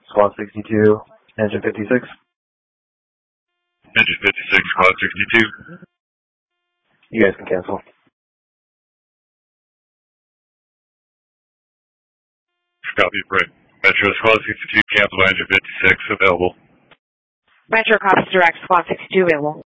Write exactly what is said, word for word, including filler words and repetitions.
Squad sixty-two, engine fifty-six. Engine fifty-six, Squad sixty-two. You guys can cancel. Copy, right. Metro Squad sixty-two, cancel engine fifty-six, available. Metro copies direct, Squad sixty-two available.